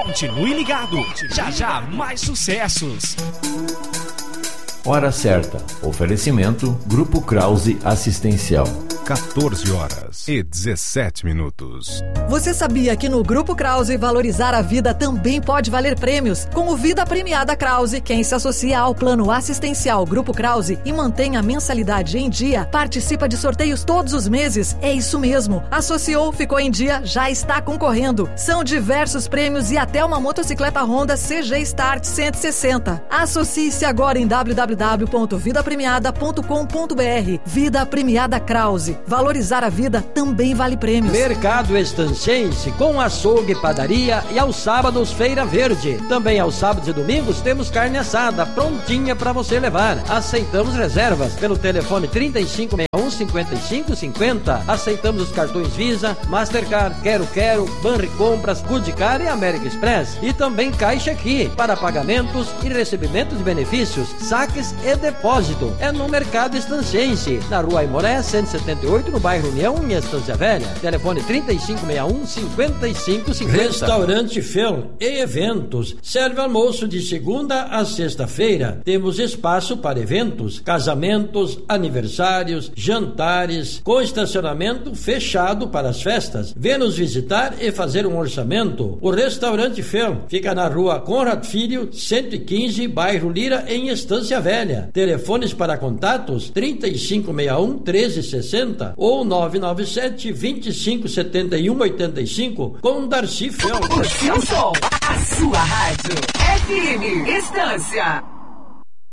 Continue ligado. Já mais sucessos. Hora certa. Oferecimento Grupo Krause Assistencial. 14h17. Você sabia que no Grupo Krause valorizar a vida também pode valer prêmios? Com o Vida Premiada Krause, quem se associa ao plano assistencial Grupo Krause e mantém a mensalidade em dia, participa de sorteios todos os meses. É isso mesmo. Associou, ficou em dia, já está concorrendo. São diversos prêmios e até uma motocicleta Honda CG Start 160. Associe-se agora em www.vidapremiada.com.br. Vida Premiada Krause. Valorizar a vida também vale prêmios. Mercado Estancense, com açougue, padaria e aos sábados Feira Verde. Também aos sábados e domingos temos carne assada prontinha para você levar. Aceitamos reservas pelo telefone 3561-5550. Aceitamos os cartões Visa, Mastercard, Quero, Banri Compras, Goodcar e American Express. E também Caixa Aqui para pagamentos e recebimento de benefícios, saques e depósito. É no Mercado Estancense, na Rua Aimoré 178, no bairro União, em Estância Velha. Telefone 3561-5550. Restaurante Fel e Eventos. Serve almoço de segunda a sexta-feira. Temos espaço para eventos, casamentos, aniversários, jantares, com estacionamento fechado para as festas. Vê nos visitar e fazer um orçamento. O Restaurante Fel fica na Rua Conrad Filho, 115, bairro Lira, em Estância Velha. Telefones para contatos 3561-1360 ou 997-2571-85 com Darcy Fel. O seu som, a sua rádio. FM Estância.